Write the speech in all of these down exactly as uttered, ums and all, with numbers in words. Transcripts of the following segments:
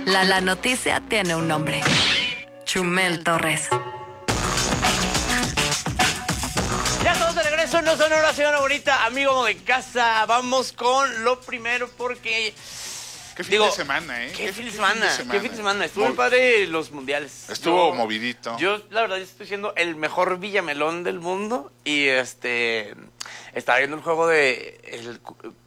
La la noticia tiene un nombre. Chumel Torres. Ya estamos de regreso, no son una señora bonita, amigo de casa. Vamos con lo primero porque... Qué fin digo, de semana, ¿eh? ¿Qué, ¿Qué fin, de qué semana? fin de semana? ¿Qué fin de semana? Estuvo Mol- muy padre los mundiales. Estuvo Yo- movidito. Yo, la verdad, estoy siendo el mejor Villamelón del mundo y este... estaba viendo el juego de... El,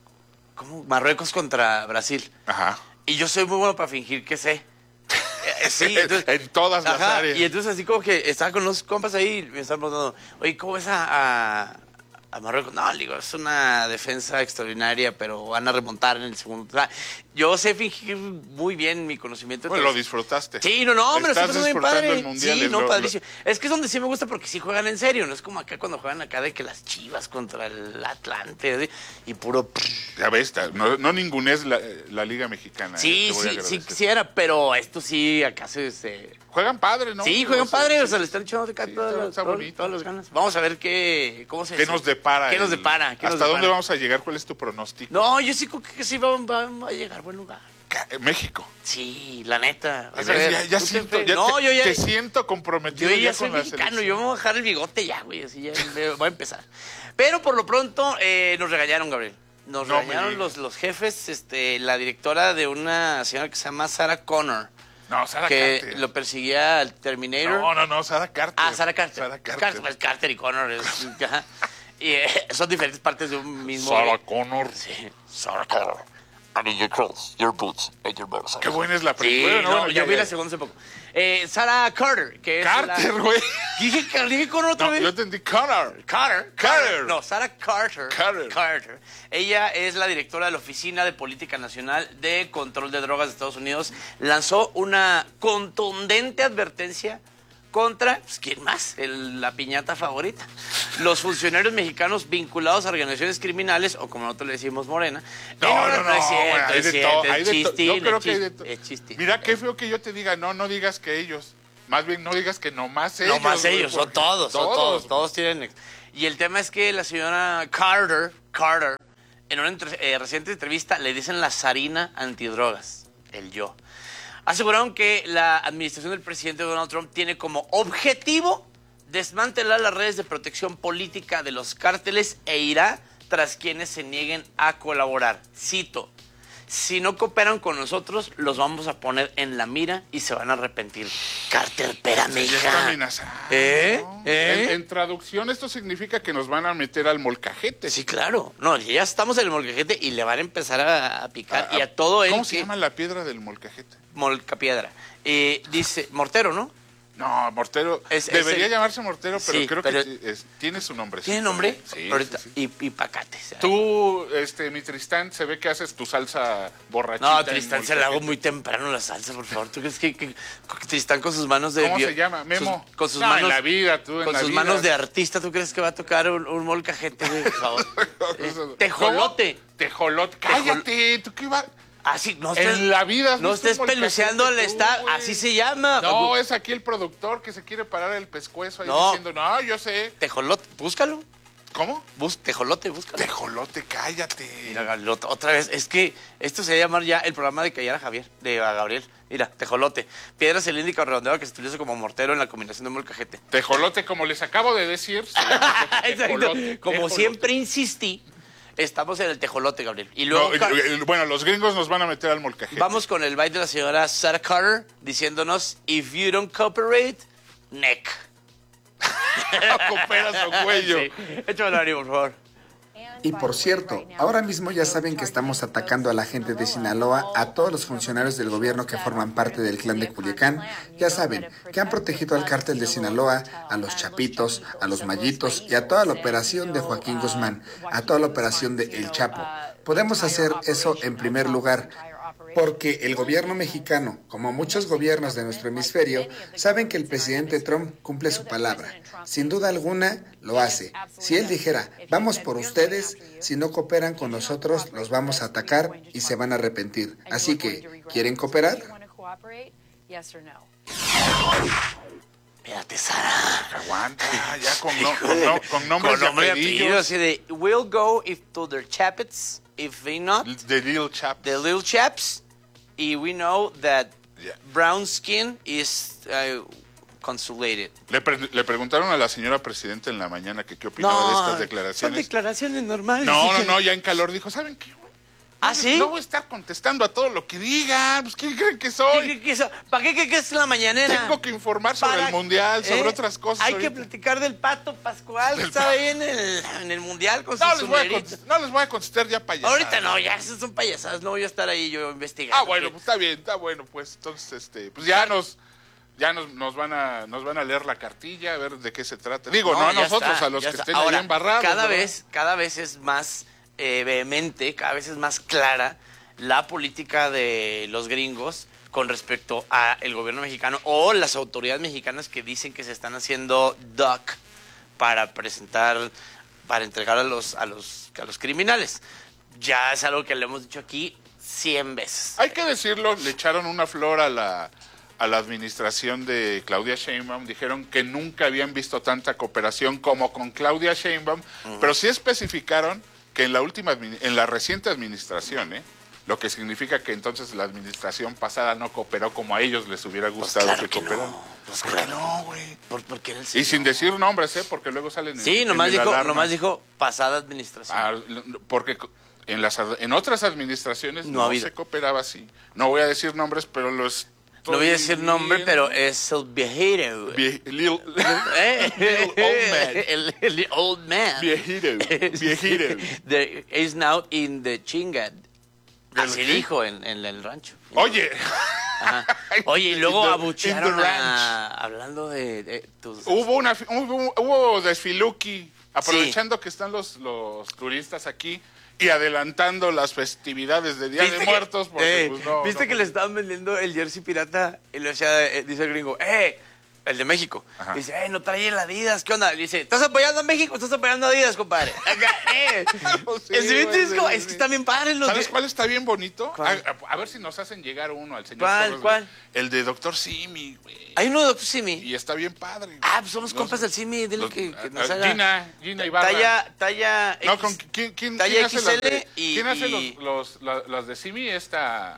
¿cómo? Marruecos contra Brasil. Ajá. Y yo soy muy bueno para fingir que sé. Eh, Sí, entonces, En todas las ajá, áreas. Y entonces así como que estaba con los compas ahí y me estaban preguntando, oye, ¿cómo ves a, a, a Marruecos? No, le digo, es una defensa extraordinaria, pero van a remontar en el segundo. O sea, yo sé fingir muy bien mi conocimiento. Bueno, lo entonces- disfrutaste. Sí, no, no, me lo estoy Estás pasando bien disfrutando padre. el mundial, Sí, es no, lo- padrísimo. Es que es donde sí me gusta porque sí juegan en serio, no es como acá cuando juegan acá de que las Chivas contra el Atlante así, y puro... Ya ves, ta- no, no ningunees la, la Liga Mexicana. Sí, eh, te voy a sí, sí agradecer. quisiera, pero esto sí acá se... se... Juegan padre, ¿no? Sí, juegan O sea, padre, sí, o sea, le están echando acá sí, todas, está- las, está todas- bonito. todas las ganas. Vamos a ver qué... ¿Cómo se ¿Qué dice? nos depara? ¿Qué nos el- depara? ¿Qué nos ¿Hasta dónde depara? vamos a llegar? ¿Cuál es tu pronóstico? No, yo sí creo que sí va, va- va a llegar a buen lugar. Ca- México. Sí, la neta. Vas a ¿Ves? ver, Ya, ya tú te siento, fe- ya no, te, yo ya... te siento comprometido Yo ya ya soy con la mexicano, selección. yo me voy a dejar el bigote ya, güey, así ya me- voy a empezar. Pero por lo pronto eh, nos regañaron, Gabriel. Nos No me regañaron digas. los, los jefes, este, la directora de una señora que se llama Sarah Connor, No, Sara que Carter. lo perseguía al Terminator. No, no, no, Sara Carter. Ah, Sarah Carter. Sara Carter. Carter, pues, Carter y Connor. es- ajá. Y eh, son diferentes partes de un mismo... Sarah Connor. Sí, Sarah Connor. I need your clothes, your boots, and your motorcycle. Qué buena es la Sí, primera. no, Bueno, yo ya, vi ya. la segunda hace poco. Eh, Sarah Carter, que es Carter, la... güey. Dije, Car- dije Connor otra No, vez. yo entendí Connor. Carter. Carter. No, Sarah Carter. Carter. Carter. Ella es la directora de la Oficina de Política Nacional de Control de Drogas de Estados Unidos. Lanzó una contundente advertencia contra, pues, ¿quién más? El- la piñata favorita. Los funcionarios mexicanos vinculados a organizaciones criminales, o como nosotros le decimos Morena. No, en no, una- no, es cierto, güey, hay es de cierto, todo, es hay de to- chistín, Yo creo es que hay chis- de todo. es chistín. Mira, qué feo que yo te diga, no, no digas que ellos. Más bien, no digas que nomás ellos. No más güey, ellos, son porque todos, son todos, todos tienen... ex- Y el tema es que la señora Carter, Carter, en una entre- eh, reciente entrevista le dicen la zarina antidrogas, el yo. Aseguraron que la administración del presidente Donald Trump tiene como objetivo desmantelar las redes de protección política de los cárteles e irá tras quienes se nieguen a colaborar. Cito. Si no cooperan con nosotros, los vamos a poner en la mira y se van a arrepentir. Carter, espérame, Ya está hija. amenazado. ¿Eh? ¿no? ¿Eh? En, en traducción, esto significa que nos van a meter al molcajete. Sí, claro. No, ya estamos en el molcajete y le van a empezar a, a picar. A- y a todo él ¿Cómo se que... llama la piedra del molcajete? Molcapiedra. Eh, dice, mortero, ¿no? No, mortero. Es- es Debería el- llamarse mortero, pero Sí, creo pero- que sí, es- tiene su nombre. ¿Tiene nombre? Sí, Ahorita. sí, sí. Y, y pacate. o sea. Tú, este, mi Tristán, se ve que haces tu salsa borrachita. No, en Tristán se la hago molcajete. muy temprano la salsa, por favor. ¿Tú crees que, que- que Tristán con sus manos de... ¿Cómo bio- se llama? ¿Memo? sus- con sus No, en manos... la vida, tú, en Con la sus vida. manos de artista, ¿tú crees que va a tocar un, un molcajete, güey, por favor? Eh, ¿Cómo? tejolote. Tejolote. Cállate, ¿tú qué va? Ah, sí, no En estés... la vida has No visto estés un molcajete peluceando al tú, estar... güey. Así se llama. No, es aquí el productor que se quiere parar el pescuezo ahí No. diciendo, no, yo sé. Tejolote, búscalo. ¿Cómo? Bus, tejolote, búscalo. Tejolote, cállate. Mira, Gabriel, ot- otra vez, es que esto se va a llamar ya el programa de callar a Javier, de a Gabriel. Mira, tejolote. Piedra cilíndrica o redondeada que se utiliza como mortero en la combinación de molcajete. Tejolote, como les acabo de decir. se llama Exacto. tejolote, Como tejolote. siempre insistí, estamos en el tejolote, Gabriel. Y No, luego eh, Car- eh, bueno, los gringos nos van a meter al molcajete. vamos con el baile de la señora Sarah Carter diciéndonos, if you don't cooperate, neck. Cooperas o cuello. Sí. Échame la por favor. Y por cierto, ahora mismo ya saben que estamos atacando a la gente de Sinaloa, a todos los funcionarios del gobierno que forman parte del clan de Culiacán. Ya saben que han protegido al cártel de Sinaloa, a los Chapitos, a los Mallitos y a toda la operación de Joaquín Guzmán, a toda la operación de El Chapo. Podemos hacer eso en primer lugar, porque el gobierno mexicano, como muchos gobiernos de nuestro hemisferio, saben que el presidente Trump cumple su palabra. Sin duda alguna, lo hace. Si él dijera, vamos por ustedes, si no cooperan con nosotros, los vamos a atacar y se van a arrepentir. Así que, ¿quieren cooperar? Espérate, Sara. Aguanta, ya con, no- con, no- con nombres Con nombre y y apellido, apellidos. así de, we'll go if to their chapets, if they not, The Little Chap. the little chaps, y we know that Yeah. brown skin is uh, consulated. Le, pre le preguntaron a la señora presidenta en la mañana que qué opinaba de estas declaraciones. Son declaraciones normales. No, no, no, ya en calor dijo, ¿saben qué? ¿Ah, sí? No voy a estar contestando a todo lo que digan. Pues, ¿quién creen que soy? ¿Qué, qué, qué, ¿Para qué, qué, qué es la mañanera? Tengo que informar sobre Para, el mundial, sobre eh, otras cosas. Hay ahorita. que platicar del Pato Pascual, que Del estaba ahí en el, en el mundial con No sus les, voy a sombreritos. contestar, no les voy a contestar ya payasadas. Ahorita no, ya esas son payasadas, no voy a estar ahí yo investigando. Ah, bueno, ¿Qué? pues está bien, está bueno, pues entonces, este, pues ya nos, ya nos, nos van a, nos van a leer la cartilla, a ver de qué se trata. Digo, no, a ya nosotros, está, a los ya que está. estén Ahora, ahí embarrados. Cada ¿verdad? vez, cada vez es más eh, vehemente, cada vez es más clara la política de los gringos con respecto a el gobierno mexicano o las autoridades mexicanas que dicen que se están haciendo duck para presentar, para entregar a los, a los, a los criminales. Ya es algo que le hemos dicho aquí cien veces. Hay que decirlo, le echaron una flor a la, a la administración de Claudia Sheinbaum, dijeron que nunca habían visto tanta cooperación como con Claudia Sheinbaum, uh-huh. pero sí especificaron que en la última, en la reciente administración, ¿eh? Lo que significa que entonces la administración pasada no cooperó como a ellos les hubiera gustado pues claro que, que cooperaran. No. Pues ¿Por claro. qué no, güey? Por, porque era el Y sin decir nombres, ¿eh? Porque luego salen en, Sí, en nomás, el dijo, alarma. nomás dijo pasada administración. Ah, porque en, las, en otras administraciones No no, ha habido. se cooperaba así. No voy a decir nombres, pero los... No voy a decir nombre, pero es el viejero. Vie, little, Eh, little old man. El, el old man. Viejito, viejito. The, is now in the chingad. ¿Del Así qué? dijo en, en el rancho. Oye. Ajá. Oye, y luego In the- abuchearon in the a, hablando de, de tus... Hubo una hubo, hubo desfiluki, aprovechando sí. que están los, los turistas aquí y adelantando las festividades de Día de que, Muertos. Porque, eh, pues, no, ¿Viste no, que no. le estaban vendiendo el jersey pirata? Y le decía, eh, dice el gringo, ¡eh! El de México. Ajá. Dice, eh, no trae el Adidas, ¿qué onda? Le dice, ¿estás apoyando a México? ¿Estás apoyando a Adidas, compadre? eh. Sí, el güey, es, como, sí, es que sí. están bien padres los ¿Sabes de... cuál está bien bonito? ¿Cuál? A, a ver si nos hacen llegar uno al señor. ¿Cuál, Torres, cuál? El de Doctor Simi, güey. Hay uno de Doctor Simi. Y está bien padre. Ah, pues somos Los- compas del Simi, dile los- que, que a- nos a- haga... Gina, Gina Ibarra. Talla, talla No, X. con, ¿quién, quién, talla quién hace las X L de, y- ¿quién hace y- los, los, la- las de Simi? Esta...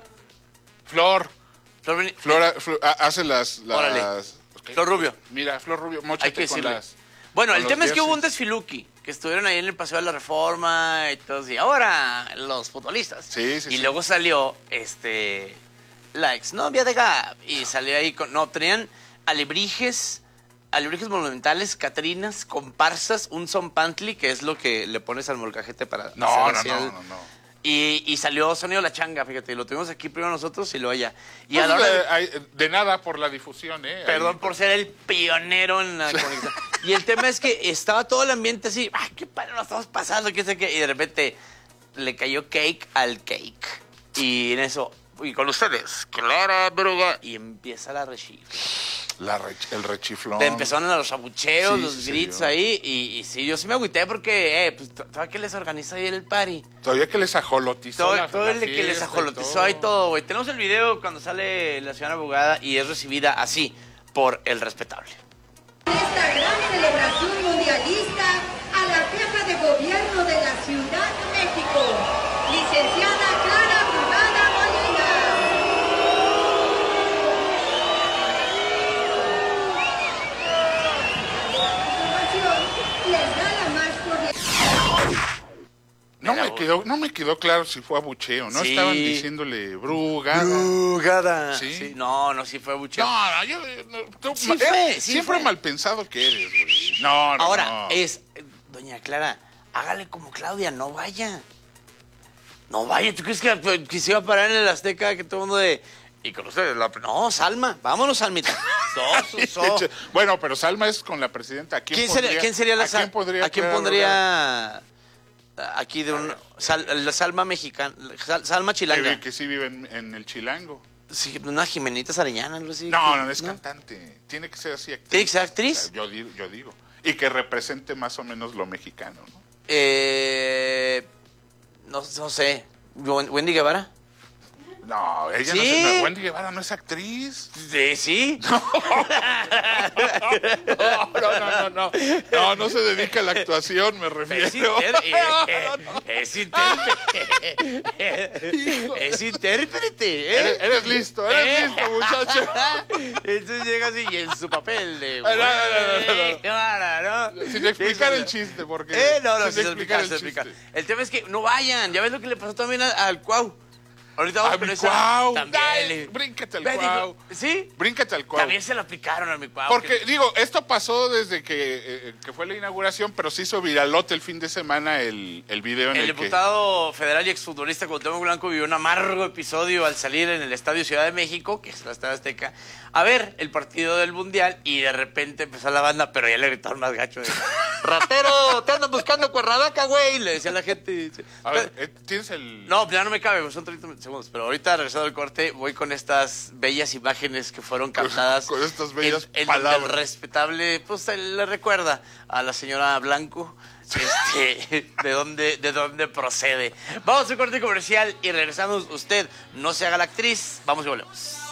Flor. Flor, Beni- Flor, Flor ah, hace las... las Órale. ok. Flor Rubio. Mira, Flor Rubio, Hay móchate que con decirle. las... Bueno, con el los tema es que hubo un jerseys. desfiluki, que estuvieron ahí en el Paseo de la Reforma y todo así. Ahora, los futbolistas. Sí, sí, Y sí. luego salió, este, la exnovia de Gab. Y salió ahí con, no, tenían alebrijes, alebrijes monumentales, catrinas, comparsas, un zompantli, que es lo que le pones al molcajete para No, hacer no, así no, el- no, no. Y, y salió Sonido La Changa, fíjate, lo tuvimos aquí primero nosotros y luego allá. Y Pues, a la hora de- eh, hay- de nada por la difusión, ¿eh? Perdón Ahí- por ser el pionero en la conexión. Y el tema es que estaba todo el ambiente así, ¡ay, qué padre, nos estamos pasando! ¿Qué sé qué? Y de repente le cayó cake al cake. Y en eso, y con ustedes, Clara Bruga, y empieza la rechifla. La re- el rechiflón. Empezaron los abucheos, Sí, los sí, gritos yo. ahí, y, y sí, yo sí me agüité porque, eh, pues, todavía que les organiza ahí el party. Todavía que les ajolotizó Todo, la- todo la el de que les fiesta y ajolotizó todo. ahí todo, güey. Tenemos el video cuando sale la señora abogada y es recibida así por el respetable. Esta gran celebración mundialista a la jefa de gobierno de la Ciudad de México, licenciada Clara Brugada Molina. A continuación, les da la más cordial. No Mira, me, quedó, no me quedó claro si fue abucheo, ¿no? Sí. Estaban diciéndole brugada. Brugada. Sí. Sí. No, no, sí fue bucheo. No, no, yo... no, tú- Sí eh, fue, sí siempre fue. mal pensado que eres, güey. No, no, Ahora, no. es, eh, doña Clara, hágale como Claudia, no vaya. No vaya, ¿tú crees que, que se iba a parar en el Azteca que todo el mundo de... Y con ustedes, la- no, Salma, vámonos, Salmita. So, so, so. Bueno, pero Salma es con la presidenta. ¿A quién, ¿Quién, pondría, sería, ¿Quién sería la ¿a quién Sal- podría, ¿A quién Clara pondría aquí de un... Sal- la Salma mexicana, Sal- Salma Brugada? chilanga? Que, que sí vive en, en el Chilango. Sí, una Jimenita Arellana, algo así. No, no, es cantante. Tiene que ser así actriz. ¿Tiene que ser actriz? O sea, yo, digo, yo digo. Y que represente más o menos lo mexicano, ¿no? Eh, no, no sé. Wen- ¿Wendy Guevara? No, ella ¿Sí? no es... No, Wendy Guevara no es actriz. Sí, sí. No, no, no, no, no. No, no se dedica a la actuación, me refiero. Es, inter eh, es intérprete. Es intérprete. ¿eh? Eres, eres listo, eres ¿Eh? listo, muchacho. Entonces llega así y en su papel de... No, no, no, no, no, no. Sin explicar Sí, el chiste, porque... Eh, no, no, sin sin explicar explicar, el sin explicar. chiste. El tema es que no vayan. Ya ves lo que le pasó también al, al Cuau. Ahorita vamos A con mi esa. Cuau. También. Ay, le- bríncate al Ve, digo, Cuau. ¿Sí? Bríncate al Cuau. También se lo aplicaron a mi Cuau. Porque, que- digo, esto pasó desde que, eh, que fue la inauguración, pero se hizo viralote el fin de semana el, el video en el, El que... diputado federal y exfutbolista Cuauhtémoc Blanco vivió un amargo episodio al salir en el Estadio Ciudad de México, que es la Estadio Azteca, a ver el partido del Mundial y de repente empezó la banda, pero ya le gritaron más gacho. De, ¡ratero! ¡Te andan buscando Cuernavaca, güey! Le decía la gente. A ver, eh, ¿tienes el...? No, ya no me cabe, pues son treinta segundos. Pero ahorita, regresado al corte, voy con estas bellas imágenes que fueron captadas. Con estas bellas en, en palabras. donde el respetable, pues él le recuerda a la señora Blanco este, de dónde de dónde procede. Vamos a un corte comercial y regresamos. Usted no se haga la actriz. Vamos y volvemos.